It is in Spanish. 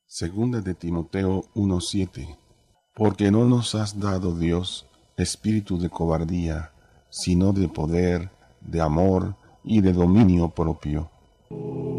Segunda de Timoteo 1:7. Porque no nos has dado Dios espíritu de cobardía, sino de poder, de amor y de dominio propio.